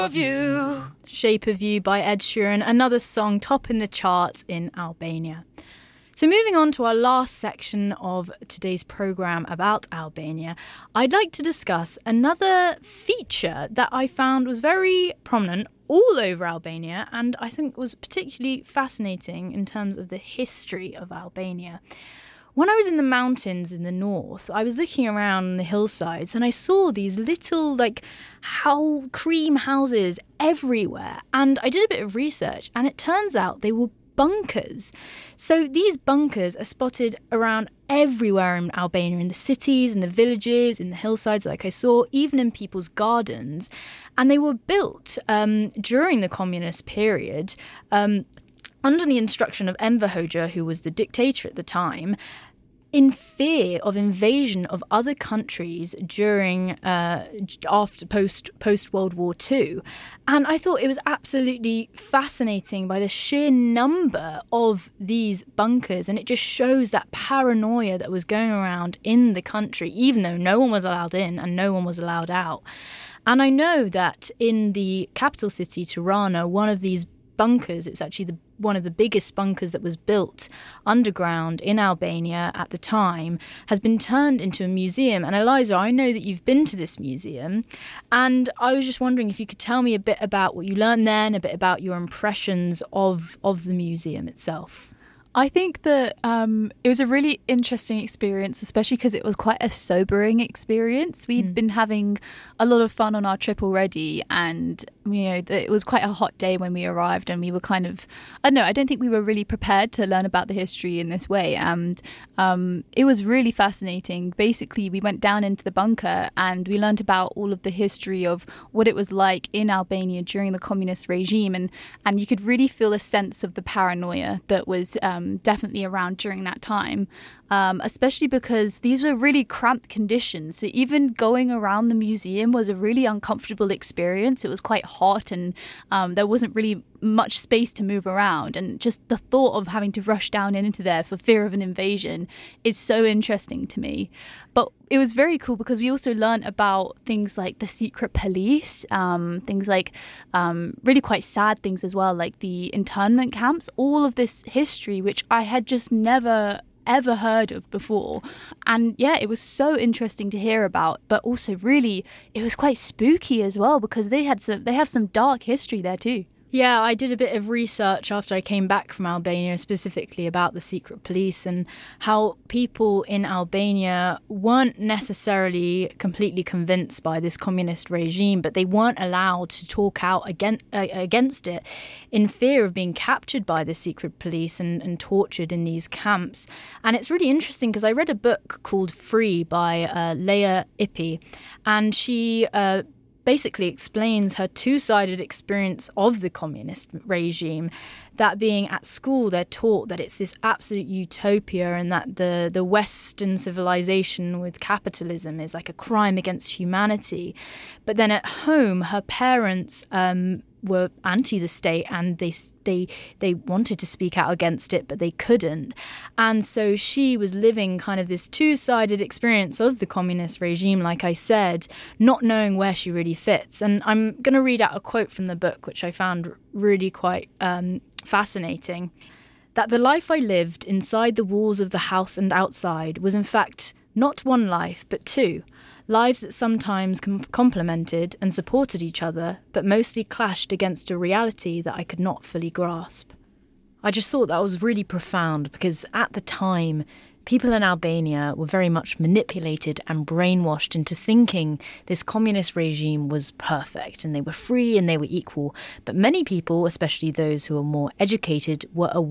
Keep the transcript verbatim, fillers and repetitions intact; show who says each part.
Speaker 1: of You.
Speaker 2: Shape of You by Ed Sheeran, another song topping the charts in Albania. So moving on to our last section of today's programme about Albania, I'd like to discuss another feature that I found was very prominent all over Albania and I think was particularly fascinating in terms of the history of Albania. When I was in the mountains in the north, I was looking around the hillsides and I saw these little, like, how cream houses everywhere. And I did a bit of research and it turns out they were bunkers. So these bunkers are spotted around everywhere in Albania, in the cities, in the villages, in the hillsides, like I saw, even in people's gardens. And they were built um, during the communist period, um, under the instruction of Enver Hoxha, who was the dictator at the time, in fear of invasion of other countries during, uh, after, post, post-World War Two. And I thought it was absolutely fascinating by the sheer number of these bunkers. And it just shows that paranoia that was going around in the country, even though no one was allowed in and no one was allowed out. And I know that in the capital city, Tirana, one of these bunkers, it's actually the one of the biggest bunkers that was built underground in Albania at the time, has been turned into a museum. And Eliza, I know that you've been to this museum, and I was just wondering if you could tell me a bit about what you learned there and a bit about your impressions of, of the museum itself.
Speaker 3: I think that um, it was a really interesting experience, especially because it was quite a sobering experience. We'd mm. been having a lot of fun on our trip already, and you know, it was quite a hot day when we arrived, and we were kind of, I don't know, I don't think we were really prepared to learn about the history in this way, and um, it was really fascinating. Basically, we went down into the bunker and we learned about all of the history of what it was like in Albania during the communist regime, and, and you could really feel a sense of the paranoia that was um, definitely around during that time, um, especially because these were really cramped conditions. So even going around the museum was a really uncomfortable experience. It was quite hot, and um, there wasn't really much space to move around, and just the thought of having to rush down into there for fear of an invasion is so interesting to me. But it was very cool because we also learned about things like the secret police, um, things like um, really quite sad things as well, like the internment camps, all of this history which I had just never ever heard of before. And yeah, it was so interesting to hear about, but also really it was quite spooky as well because they had some they have some dark history there too.
Speaker 2: Yeah, I did a bit of research after I came back from Albania, specifically about the secret police and how people in Albania weren't necessarily completely convinced by this communist regime, but they weren't allowed to talk out against, uh, against it in fear of being captured by the secret police and, and tortured in these camps. And it's really interesting because I read a book called Free by uh, Leah Ippy, and she Uh, basically explains her two-sided experience of the communist regime, that being at school they're taught that it's this absolute utopia and that the, the Western civilization with capitalism is like a crime against humanity. But then at home, her parents um, were anti the state and they they they wanted to speak out against it, but they couldn't. And so she was living kind of this two-sided experience of the communist regime, like I said, not knowing where she really fits. And I'm going to read out a quote from the book, which I found really quite um, fascinating. That the life I lived inside the walls of the house and outside was in fact not one life, but two. Lives that sometimes com- complemented and supported each other, but mostly clashed against a reality that I could not fully grasp. I just thought that was really profound because at the time, people in Albania were very much manipulated and brainwashed into thinking this communist regime was perfect and they were free and they were equal. But many people, especially those who were more educated, were aware